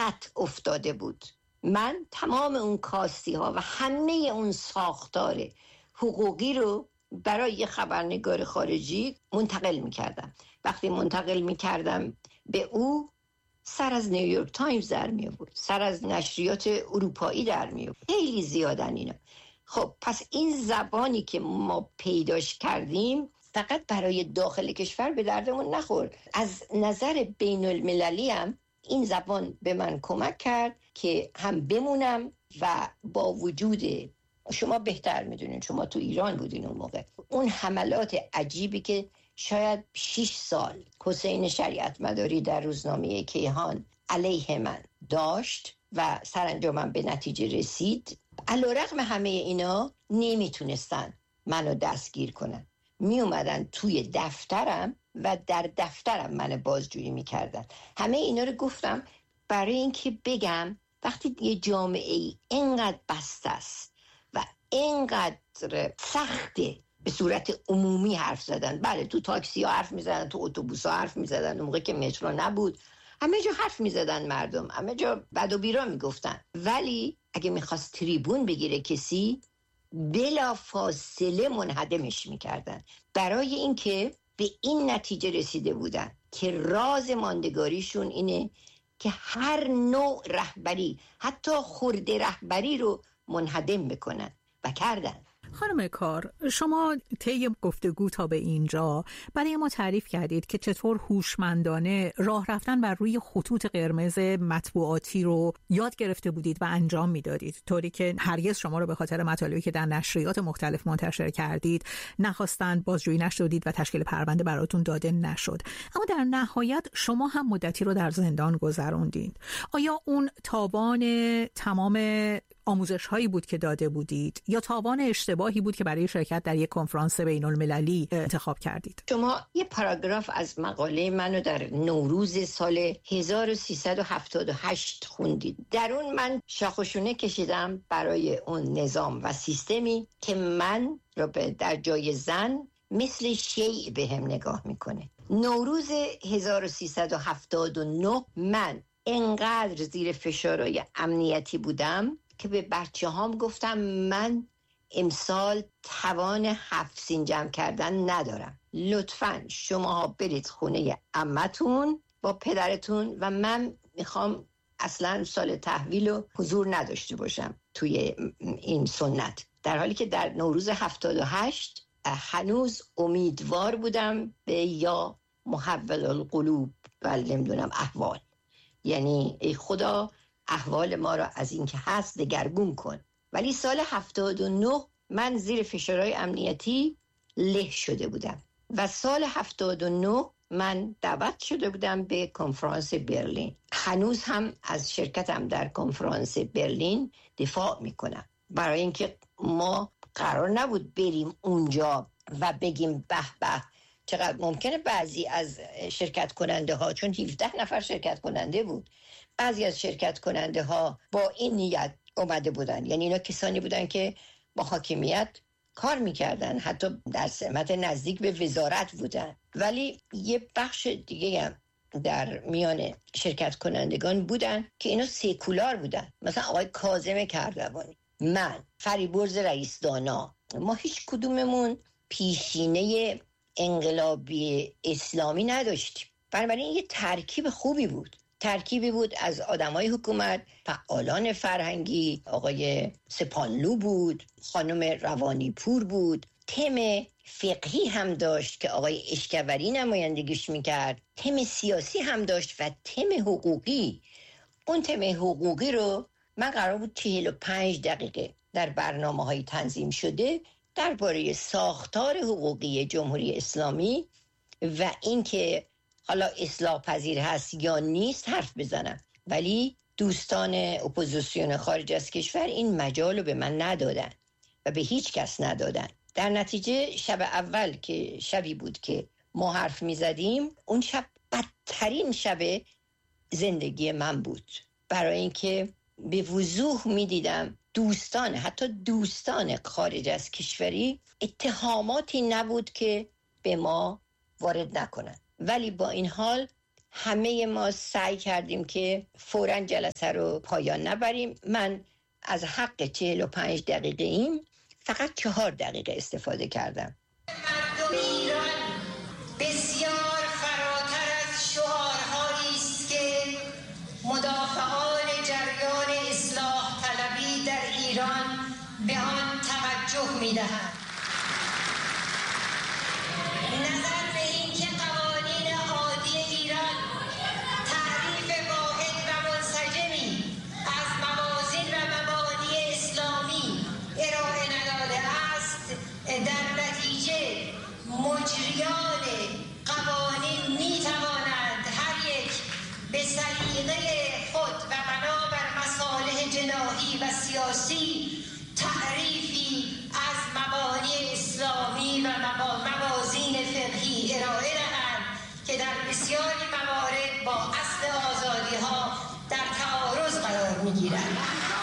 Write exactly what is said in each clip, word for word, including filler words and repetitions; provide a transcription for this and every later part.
خط افتاده بود. من تمام اون کاستی ها و همه اون ساختار حقوقی رو برای یه خبرنگار خارجی منتقل میکردم. وقتی منتقل میکردم به او، سر از نیویورک تایمز در می آورد، سر از نشریات اروپایی در می آورد. خیلی زیادن اینا. خب پس این زبانی که ما پیداش کردیم فقط برای داخل کشور به دردمون نخورد. از نظر بین المللی هم این زبان به من کمک کرد که هم بمونم و با وجود، شما بهتر میدونین، شما تو ایران بودین اون موقع، اون حملات عجیبی که شاید شش سال حسین شریعت مداری در روزنامه کیهان علیه من داشت و سرانجام به نتیجه رسید، علیرغم همه اینا نمیتونستن منو دستگیر کنن. می اومدن توی دفترم و در دفترم من بازجویی میکردن. همه اینا رو گفتم برای اینکه بگم وقتی یه جامعه ای اینقدر بسته است و اینقدر سخته به صورت عمومی حرف زدن، بله تو تاکسی ها حرف میزدن، تو اتوبوس ها حرف میزدن، اون موقع که مترو نبود همه جا حرف میزدن مردم، همه جا بد و بیرا میگفتن، ولی اگه میخواست تریبون بگیره کسی بلا فاصله منهدمش میکردن. برای اینکه به این نتیجه رسیده بودن که راز ماندگاریشون اینه که هر نوع رهبری، حتی خرده رهبری رو منهدم بکنن و کردن. خانم کار، شما طی گفتگو تا به اینجا برای ما تعریف کردید که چطور هوشمندانه راه رفتن بر روی خطوط قرمز مطبوعاتی رو یاد گرفته بودید و انجام میدادید، طوری که هرگز شما رو به خاطر مطالبی که در نشریات مختلف منتشر کردید نخواستند، بازجویی نشدید و تشکیل پرونده براتون داده نشد. اما در نهایت شما هم مدتی رو در زندان گذروندید. آیا اون تاوان تمام آموزش هایی بود که داده بودید یا تاوان اشتباهی بود که برای شرکت در یک کنفرانس بین المللی انتخاب کردید؟ شما یه پاراگراف از مقاله منو در نوروز سال هزار و سیصد و هفتاد و هشت خوندید. در اون من شاخوشونه کشیدم برای اون نظام و سیستمی که من رو در جای زن مثل شیء به هم نگاه میکنه. نوروز هزار و سیصد و هفتاد و نه من انقدر زیر فشارهای امنیتی بودم که به بچه هام گفتم من امسال توان هفت سین جمع کردن ندارم، لطفاً شماها برید خونه عمتون با پدرتون و من میخوام اصلا سال تحویل و حضور نداشته باشم توی این سنت. در حالی که در نوروز هفتاد و هشت هنوز امیدوار بودم به یا محول القلوب و نمیدونم احوال، یعنی ای خدا احوال ما را از این که هست دگرگون کن. ولی سال هفتاد و نه من زیر فشارهای امنیتی له شده بودم و سال هفتاد و نه من دعوت شده بودم به کنفرانس برلین. هنوز هم از شرکتم در کنفرانس برلین دفاع میکنم، برای اینکه ما قرار نبود بریم اونجا و بگیم به به چقدر ممکنه بعضی از شرکت کننده ها، چون هفده نفر شرکت کننده بود، بعضی از شرکت کننده ها با این نیت اومده بودن، یعنی اینا کسانی بودن که با حاکمیت کار میکردن، حتی در سمت نزدیک به وزارت بودن، ولی یه بخش دیگه هم در میان شرکت کنندگان بودن که اینا سیکولار بودن، مثلا آقای کاظم کردوانی، من، فریبرز رئیس دانا، ما هیچ کدوممون پیشینه انقلابی اسلامی نداشتیم. بنابراین یه ترکیب خوبی بود، ترکیبی بود از آدمای حکومت، فعالان فرهنگی، آقای سپانلو بود، خانم روانی پور بود، تم فقهی هم داشت که آقای اشکوری نمایندگیش میکرد، تم سیاسی هم داشت و تم حقوقی. اون تم حقوقی رو من قرار بود چهل و پنج دقیقه در برنامه های تنظیم شده درباره ساختار حقوقی جمهوری اسلامی و اینکه حالا اصلاح پذیر هست یا نیست حرف بزنم، ولی دوستان اپوزیسیون خارج از کشور این مجال رو به من ندادن و به هیچ کس ندادن. در نتیجه شب اول که شبی بود که ما حرف می زدیم، اون شب بدترین شب زندگی من بود، برای اینکه به وضوح می دیدم دوستان، حتی دوستان خارج از کشوری، اتهاماتی نبود که به ما وارد نکنن، ولی با این حال همه ما سعی کردیم که فوراً جلسه رو پایان نبریم. من از حق چهل و پنج دقیقه این فقط چهار دقیقه استفاده کردم. مردم ایران بسیار فراتر از شعارهایی است که مدافعان جریان اصلاح طلبی در ایران به آن توجه می‌دهند. نظر به این که قوانین عادی ایران تعریف واحد و منسجمی از موازین و مبانی اسلامی ارائه نداده است، در نتیجه مجریان قوانین می توانند هر یک به سلیقه خود و بنابر مصالح جناحی و سیاسی تعریفی از مبانی اسلامی و موازین فقهی ارائه دهند که در بسیاری موارد با اصل آزادی‌ها در تعارض قرار می‌گیرند.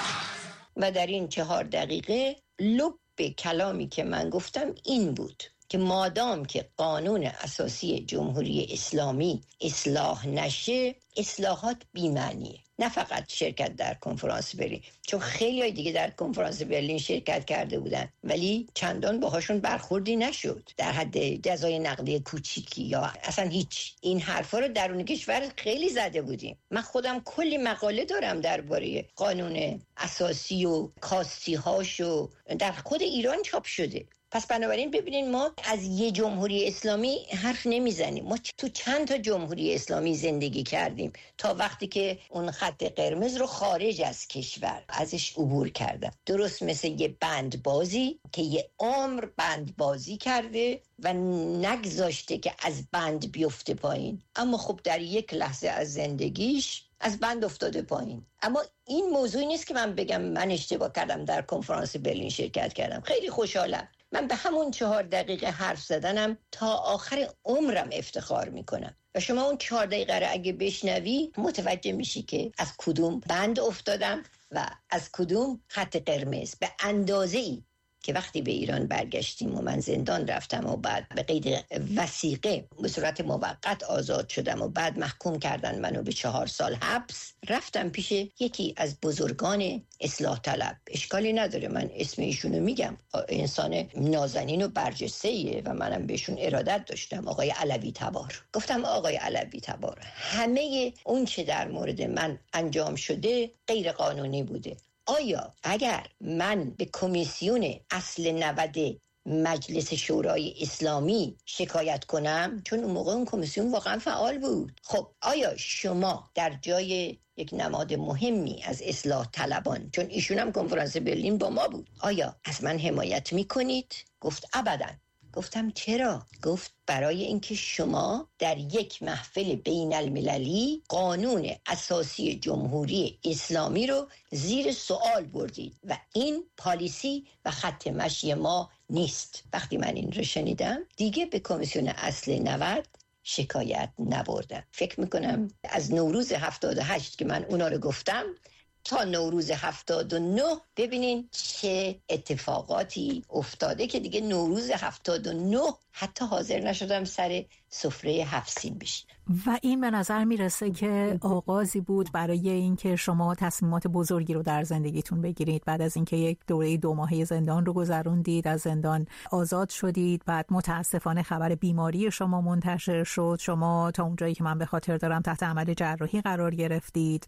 و در این چهار دقیقه لب کلامی که من گفتم این بود که مادام که قانون اساسی جمهوری اسلامی اصلاح نشه، اصلاحات بی‌معنیه. نه فقط شرکت در کنفرانس برلین، چون خیلی های دیگه در کنفرانس برلین شرکت کرده بودن ولی چندان باهاشون برخوردی نشد، در حد جزای نقدی کوچیکی یا اصلا هیچ. این حرفا رو درون کشور خیلی زده بودیم. من خودم کلی مقاله دارم درباره قانون اساسی و کاستی هاشو در خود ایران چاپ شده. پس بنابراین ببینین ما از یه جمهوری اسلامی حرف نمیزنیم، ما تو چند تا جمهوری اسلامی زندگی کردیم تا وقتی که اون خط قرمز رو خارج از کشور ازش عبور کردم. درست مثل یه بند بازی که یه عمر بند بازی کرده و نگذاشته که از بند بیفته پایین، اما خب در یک لحظه از زندگیش از بند افتاده پایین. اما این موضوعی نیست که من بگم من اشتباه کردم در کنفرانس برلین شرکت کردم. خیلی خوشحالم. من به همون چهار دقیقه حرف زدنم تا آخر عمرم افتخار میکنم و شما اون چهار دقیقه رو اگه بشنوی متوجه میشی که از کدوم بند افتادم و از کدوم خط قرمز. به اندازه‌ای که وقتی به ایران برگشتیم و من زندان رفتم و بعد به قید وثیقه به صورت موقت آزاد شدم و بعد محکوم کردن منو به چهار سال حبس، رفتم پیش یکی از بزرگان اصلاح طلب. اشکالی نداره من اسم ایشونو میگم، انسان نازنین و برجسته‌ایه و منم بهشون ارادت داشتم، آقای علوی تبار. گفتم آقای علوی تبار، همه اون چه در مورد من انجام شده غیر قانونی بوده. آیا اگر من به کمیسیون اصل نود مجلس شورای اسلامی شکایت کنم، چون اون موقع اون کمیسیون واقعا فعال بود، خب آیا شما در جای یک نماد مهمی از اصلاح طلبان، چون ایشون هم کنفرانس برلین با ما بود، آیا از من حمایت میکنید؟ گفت ابداً. گفتم چرا؟ گفت برای اینکه شما در یک محفل بین المللی قانون اساسی جمهوری اسلامی رو زیر سوال بردید و این پالیسی و خط مشی ما نیست. وقتی من این رو شنیدم دیگه به کمیسیون اصل نود شکایت نبردم. فکر میکنم از نوروز هفتاد و هشت که من اونا رو گفتم تا نوروز هفتاد و نه ببینین چه اتفاقاتی افتاده که دیگه نوروز هفتاد و نه حتی حاضر نشدم سر سفره هفت سین بشینم. و این به نظر میرسه که آغازی بود برای اینکه شما تصمیمات بزرگی رو در زندگیتون بگیرید. بعد از اینکه یک دوره دو ماهه زندان رو گذروندید، از زندان آزاد شدید، بعد متاسفانه خبر بیماری شما منتشر شد، شما تا اونجایی که من به خاطر دارم تحت عمل جراحی قرار گرفتید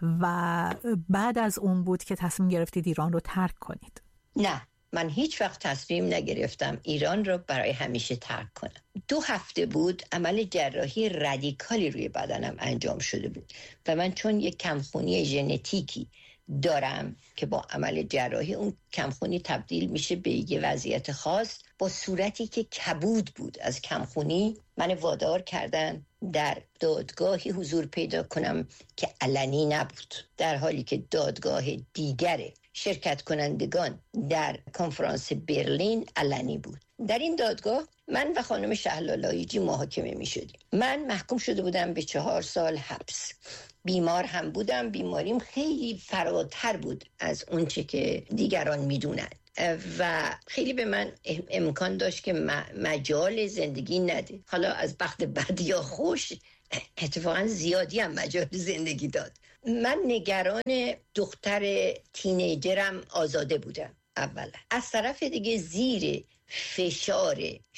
و بعد از اون بود که تصمیم گرفتید ایران رو ترک کنید. نه، من هیچ وقت تصمیم نگرفتم ایران رو برای همیشه ترک کنم. دو هفته بود عمل جراحی رادیکالی روی بدنم انجام شده بود و من چون یک کمخونی ژنتیکی دارم که با عمل جراحی اون کمخونی تبدیل میشه به یه وضعیت خاص، با صورتی که کبود بود از کمخونی من وادار کردن در دادگاهی حضور پیدا کنم که علنی نبود، در حالی که دادگاه دیگره شرکت کنندگان در کنفرانس برلین علنی بود. در این دادگاه من و خانم شهلالایجی محاکمه می شدیم. من محکوم شده بودم به چهار سال حبس. بیمار هم بودم، بیماریم خیلی فراتر بود از اون چه که دیگران می دونن و خیلی به من امکان داشت که مجال زندگی نده. حالا از بخت بد یا خوش اتفاقا زیادی هم مجال زندگی داد. من نگران دختر تینیجرم آزاده بودم اولا. از طرف دیگه زیر فشار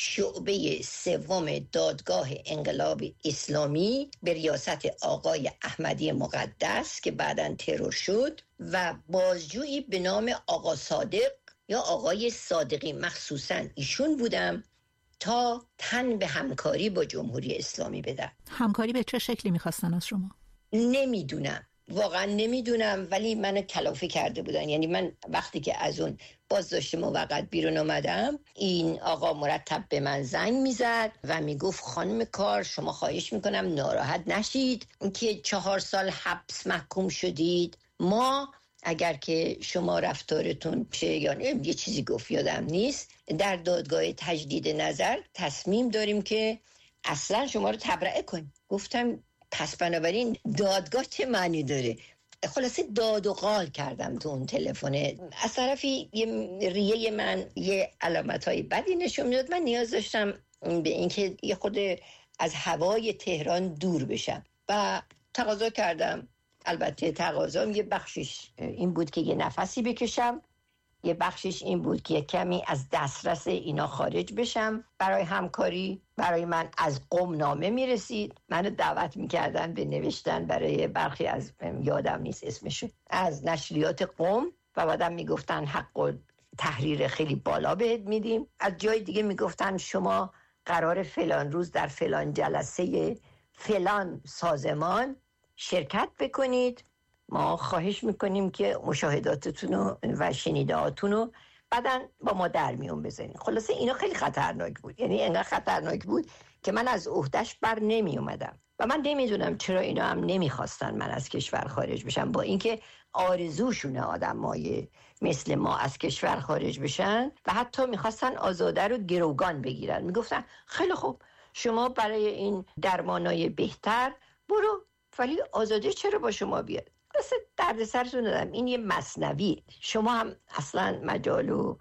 شعبه سوم دادگاه انقلاب اسلامی به ریاست آقای احمدی مقدس که بعداً ترور شد و بازجویی به نام آقا صادق یا آقای صادقی، مخصوصاً ایشون بودم، تا تن به همکاری با جمهوری اسلامی بدم. همکاری به چه شکلی میخواستن از شما؟ نمیدونم، واقعا نمیدونم، ولی منو کلافه کرده بودن. یعنی من وقتی که از اون بازداشت موقت بیرون اومدم، این آقا مرتب به من زنگ میزد و میگفت خانم کار، شما خواهش میکنم ناراحت نشید که چهار سال حبس محکوم شدید. ما اگر که شما رفتارتون چه یا یه چیزی گفت یادم نیست، در دادگاه تجدید نظر تصمیم داریم که اصلا شما رو تبرئه کنیم. گفتم پس بنابراین دادگاه چه معنی داره؟ خلاصه داد و قال کردم تو اون تلفن. از طرفی یه ریه من یه علامت‌های بدی نشون میداد. من نیاز داشتم به اینکه یه خود از هوای تهران دور بشم و تقاضا کردم. البته تقاضام یه بخشش این بود که یه نفسی بکشم، یه بخشش این بود که کمی از دسترس اینا خارج بشم برای همکاری. برای من از قم نامه میرسید، منو دعوت میکردن به نوشتن برای برخی از، یادم نیست اسمشون، از نشریات قم و بعدم میگفتن حق و تحریر خیلی بالا بهت میدیم. از جای دیگه میگفتن شما قرار فلان روز در فلان جلسه فلان سازمان شرکت بکنید، ما خواهش میکنیم که مشاهداتتون و شنیدهاتون رو بعداً با ما در میون بزنید. خلاصه اینا خیلی خطرناک بود، یعنی انقدر خطرناک بود که من از عهدهش بر نمی اومدم و من نمیدونم چرا اینا هم نمیخواستن من از کشور خارج بشم، با اینکه آرزوشونه آدمای مثل ما از کشور خارج بشن و حتی میخواستن آزاده رو گروگان بگیرن. میگفتن خیلی خوب شما برای این درمانای بهتر برو، ولی آزاده چرا با شما بیاد؟ اصلا درد سرتون دادم. این یه مثنوی، شما هم اصلا مجال و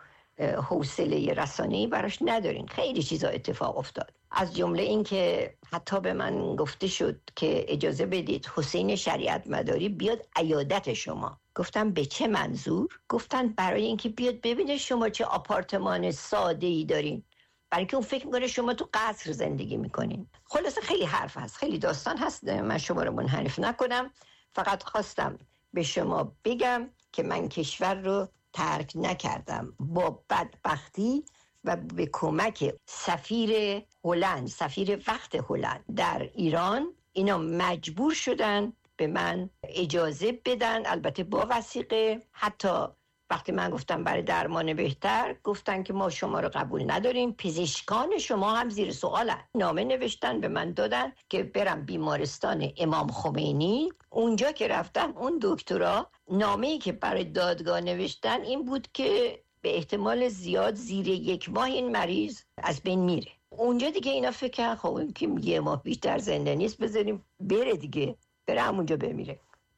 حوصله رسانه‌ای براش ندارین. خیلی چیزا اتفاق افتاد، از جمله این که حتی به من گفته شد که اجازه بدید حسین شریعت مداری بیاد عیادت شما. گفتم به چه منظور؟ گفتن برای اینکه بیاد ببینه شما چه آپارتمان ساده‌ای دارین، برای اینکه اون فکر میکنه شما تو قصر زندگی میکنین. خلاصه خیلی حرف هست، خیلی داستان هست، من شما رو منحرف نکنم. فقط خواستم به شما بگم که من کشور رو ترک نکردم. با بدبختی و به کمک سفیر هلند، سفیر وقت هلند در ایران، اینا مجبور شدن به من اجازه بدن، البته با وثیقه. حتی وقتی من گفتم برای درمان بهتر، گفتن که ما شما رو قبول نداریم، پزشکان شما هم زیر سوالن. نامه نوشتن به من دادن که برم بیمارستان امام خمینی. اونجا که رفتم، اون دکترا نامه‌ای که برای دادگاه نوشتن این بود که به احتمال زیاد زیر یک ماه این مریض از بین میره. اونجا دیگه اینا فکر کردن خب این که یه ماه بیشتر زنده نیست، بذاریم بره دیگه، بره همونجا بمیره.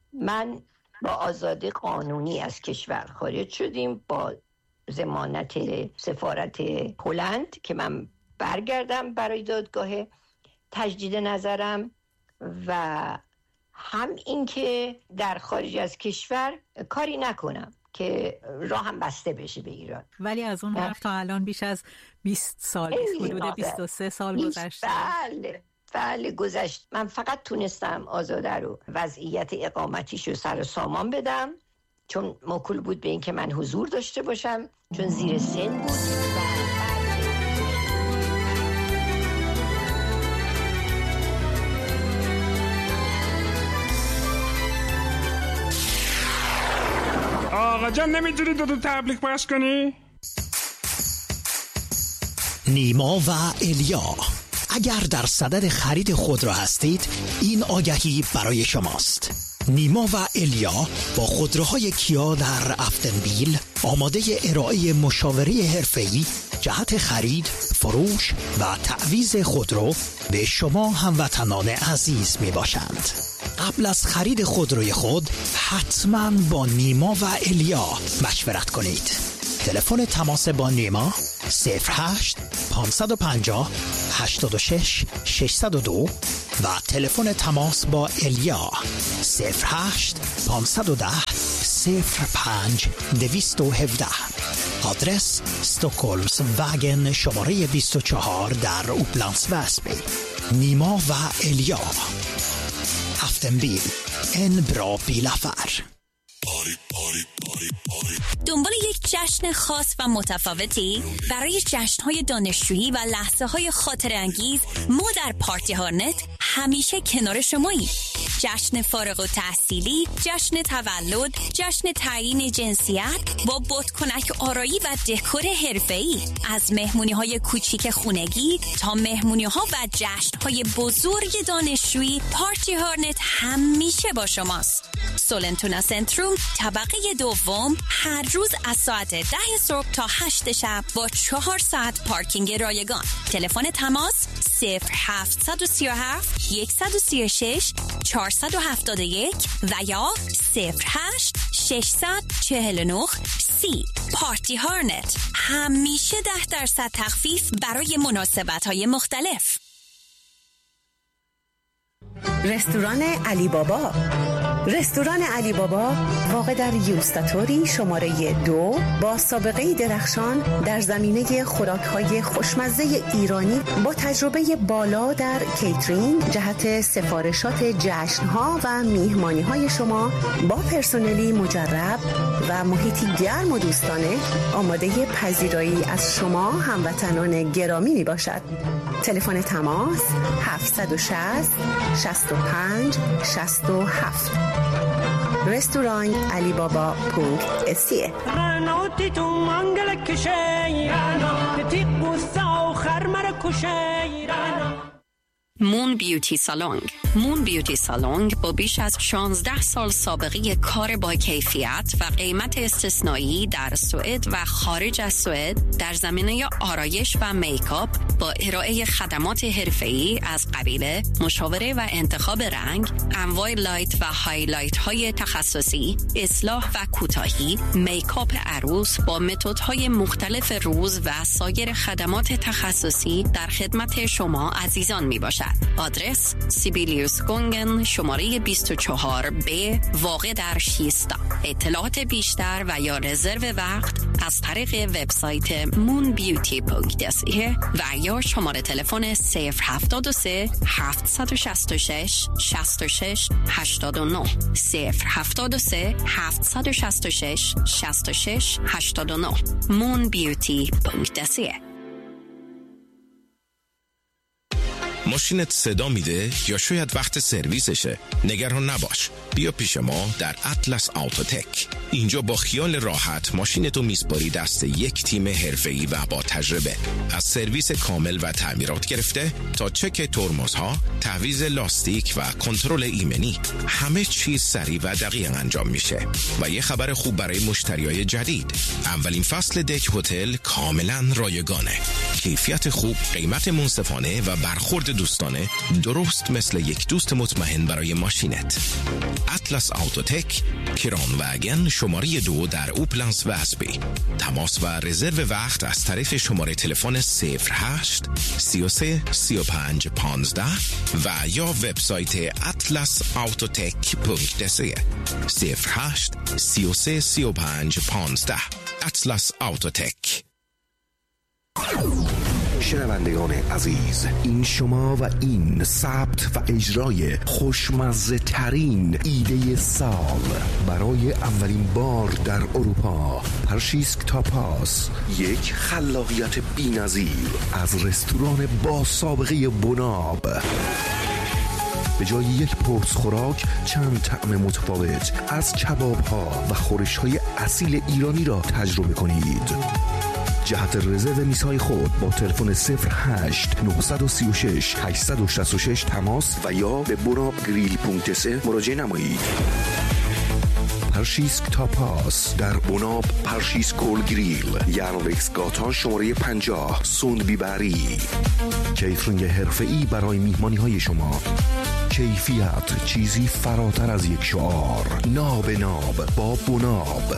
من با آزادی قانونی از کشور خارج شدیم با ضمانت سفارت هلند که من برگردم برای دادگاه تجدید نظرم و هم این که در خارج از کشور کاری نکنم که راهم بسته بشه به ایران. ولی از اون وقت تا الان بیش از بیست سال، حدود بیست و سه سال گذشته. بله بله گذشت. من فقط تونستم آزاده رو وضعیت اقامتیش رو سر و سامان بدم، چون موکول بود به این که من حضور داشته باشم، چون زیر سن بود. آقا جان نمیتونی دو دو تبلیغ پخش کنی؟ نیما و الیا، اگر در صدد خرید خودرو هستید این آگهی برای شماست. نیما و الیا با خودروهای کیا در افتنبیل آماده ارائه مشاوره حرفه‌ای جهت خرید، فروش و تعویض خودرو به شما هموطنان عزیز می باشند. قبل از خرید خودروی خود حتما با نیما و الیا مشورت کنید. تلفن تماس با نیما صفر هشت پانصد و پنجاه هشتاد و شش ششصد و دو و تلفن تماس با الیا صفر هشت پانصد و ده صفر پنج دویست و هفده. آدرس استوکولمز وگن شماره بیست و چهار در اوپلندس وسبی. نیما و الیا افتنبیل ان برا بیلافر. دنبال یک جشن خاص و متفاوتی؟ برای جشن‌های دانشجویی و لحظه‌های خاطره‌انگیز ما در پارتی هارنت همیشه کنار شماییم. جشن فارغ التحصیلی، جشن تولد، جشن تعیین جنسیت با بادکنک آرایی و دکور حرفه‌ای، از مهمونی‌های کوچیک خونگی تا مهمونی‌ها و جشن‌های بزرگ دانشجویی، پارتی هارنت همیشه با شماست. سولنتونا سنتروم طبقه دوم، هر روز از ساعت ده صبح تا هشت شب با چهار ساعت پارکینگ رایگان. تلفن تماس صفر هفت سه هفت یک سه شش چهار هفت یک و یا صفر هشت شش چهار نه سی. پارتی هارنت، همیشه ده درصد تخفیف برای مناسبت‌های مختلف. رستوران علی بابا. رستوران علی بابا واقع در یوستاتوری شماره دو با سابقه درخشان در زمینه خوراک‌های خوشمزه ایرانی با تجربه بالا در کیترینگ جهت سفارشات جشن‌ها و میهمانی‌های شما با پرسنلی مجرب و محیطی گرم و دوستانه آماده پذیرایی از شما هموطنان گرامی میباشد. تلفن تماس هفت شصت شصت و پنج شصت و هفت. رستوران علی بابا پونک اسیه. رنوتی تو منگل کشی رنو تیق بوسا و خرمر کشی رنو. مون بیوتی سالونگ. مون بیوتی سالونگ با بیش از شانزده سال سابقه کار با کیفیت و قیمت استثنایی در سوئد و خارج از سوئد در زمینه آرایش و میکاپ با ارائه خدمات حرفه‌ای از قبیل مشاوره و انتخاب رنگ، انواع لایت و هایلایت های تخصصی، اصلاح و کوتاهی، میکاپ عروس با متدهای مختلف روز و سایر خدمات تخصصی در خدمت شما عزیزان می باشد. آدرس سیبیلیوس گونگن شماره بیست و چهار ب واقع در شیستا. اطلاعات بیشتر و یا رزرو وقت از طریق وبسایت مون بیوتی پونک دی و یا شماره تلفن صفر هفتاد و سه هفتصد و شصت و شش شصت و شش هشتاد و نه صفر هفتاد و سه هفتصد و شصت و شش شصت و شش هشتاد و نه. مون بیوتی پونک دی. ماشینت صدا میده یا شاید وقت سرویسشه؟ نگران نباش، بیا پیش ما در اطلس آوتوتک. اینجا با خیال راحت ماشینتو میسپاری دست یک تیم حرفه‌ای و با تجربه. از سرویس کامل و تعمیرات گرفته تا چک ترمزها، تعویض لاستیک و کنترل ایمنی، همه چیز سریع و دقیق انجام میشه. و یه خبر خوب برای مشتریای جدید، اولین فصل دک هتل کاملا رایگانه. کیفیت خوب، قیمت منصفانه و برخورد دوستانه، درست مثل یک دوست مطمئن برای ماشینت. اطلس آوتوتک، کران وگن شماره دو در اوپلندس وسبی. تماس و رزرو وقت از طریق شماره تلفن صفر هشت سی و سه سی و پنج پانزده و یا وبسایت اطلس آوتوتک پونک دی. صفر هشت سی و سه سی و پنج پانزده. اطلس آوتوتک. شنوندگان عزیز، این شما و این ثبت و اجرای خوشمزه ترین ایده سال برای اولین بار در اروپا، پرشیسک تاپاس، یک خلاقیت بی‌نظیر از رستوران با سابقه بناب. به جای یک پرس خوراک چند طعم متفاوت از کباب ها و خورش های اصیل ایرانی را تجربه کنید. جهت رزرو میزهای خود با تلفن صفر هشت نه سه شش هشت شش شش تماس و یا به بناب گریل پونک دی مراجعه نمایید. پرشیسک تاپاس در بناب پرشیسکول گریل، یانوکس گاتا شماره پنجاه، سوندبی بری. کیترینگ حرفه‌ای برای میهمانی های شما. کیفیت چیزی فراتر از یک شعار. ناب ناب با بناب.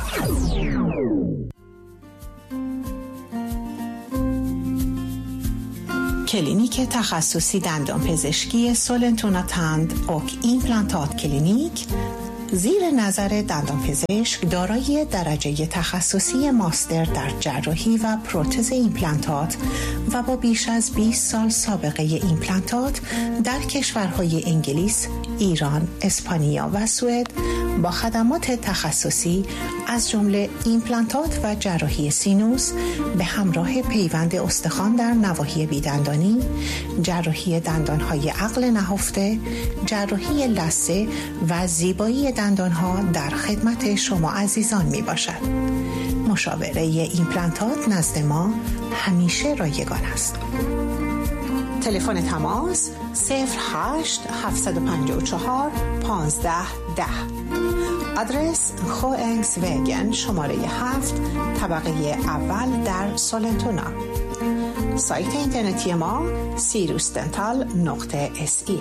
کلینیک تخصصی دندانپزشکی سولنتونا تند اوک ایمپلانتات کلینیک زیر نظر دندانپزشک دارای درجه تخصصی ماستر در جراحی و پروتز ایمپلانتات و با بیش از بیست سال سابقه ایمپلانتات در کشورهای انگلیس، ایران، اسپانیا و سوئد با خدمات تخصصی از جمله ایمپلانتات و جراحی سینوس به همراه پیوند استخوان در نواحی بیدندانی، جراحی دندانهای عقل نهفته، جراحی لثه و زیبایی دندانها در خدمت شما عزیزان می باشد. مشاوره ایمپلانتات نزد ما همیشه رایگان است. تلفن تماس صفر هشت هفت پنج چهار پانزده ده. آدرس خوانگس وگن شماره هفت طبقه اول در سولنتونا. سایت اینترنتی ما سیروس دنتال نقطه اس ای.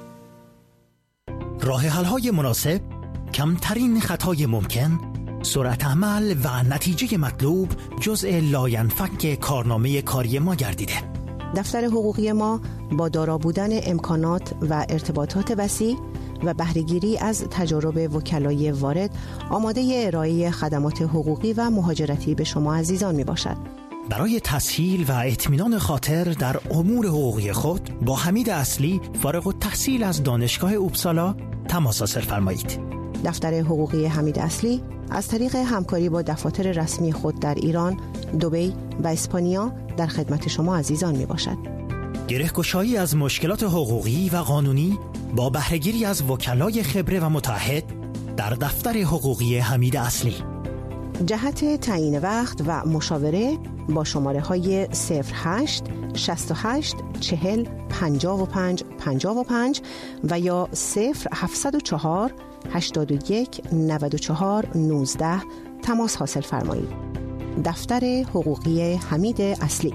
راه حل های مناسب، کمترین خطای ممکن، سرعت عمل و نتیجه مطلوب جزء لاینفک کارنامه کاری ما گردیده. دفتر حقوقی ما با دارا بودن امکانات و ارتباطات وسیع و بهره‌گیری از تجارب وکلای وارد آماده ارائه خدمات حقوقی و مهاجرتی به شما عزیزان می باشد. برای تسهیل و اطمینان خاطر در امور حقوقی خود با حمید اصلی فارغ التحصیل از دانشگاه اوبسالا تماس حاصل فرمایید. دفتر حقوقی حمید اصلی از طریق همکاری با دفاتر رسمی خود در ایران، دبی و اسپانیا در خدمت شما عزیزان می باشد. گره‌گشایی از مشکلات حقوقی و قانونی با بهره‌گیری از وکلای خبره و متعهد در دفتر حقوقی حمید اصلی. جهت تعیین وقت و مشاوره با شماره های صفر هشت شصت و هشت چهل پنجاه و پنج پنجاه و پنج و یا صفر هفتصد و چهار هشتاد و یک نود و چهار نوزده تماس حاصل فرمایید. دفتر حقوقی حمید اصلی.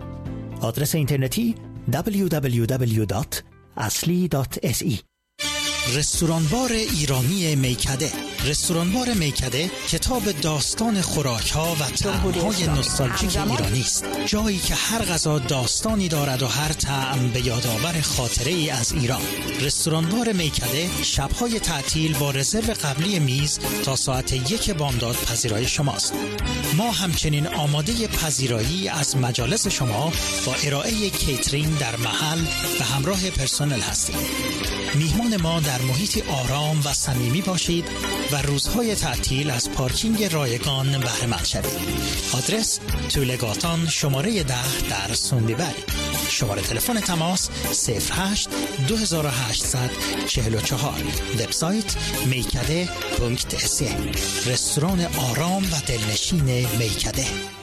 آدرس اینترنتی دبلیو دبلیو دبلیو دات اصلی دات اس ای. رستورانبار ایرانی میکده. رستورانبار میکده کتاب داستان خوراک‌ها و طعم‌های نوستالژیک ایرانی است. جایی که هر غذا داستانی دارد و هر طعم به یادآور خاطره‌ای از ایران. رستورانبار میکده شب‌های تعطیل با رزرو قبلی میز تا ساعت یک بامداد پذیرای شماست. ما همچنین آماده پذیرایی از مجالس شما با ارائه کیترینگ در محل و همراه پرسنل هستیم. میهمان ما در محیطی آرام و صمیمی باشید و روزهای تعطیل از پارکینگ رایگان بهره مند شوید. آدرس طولگاتان شماره ده در سوندیبری. شماره تلفن تماس صفر هشت دو هزار و هشتصد چهل و چهار. وبسایت میکده دات اس ای. رستوران آرام و دلنشین میکده.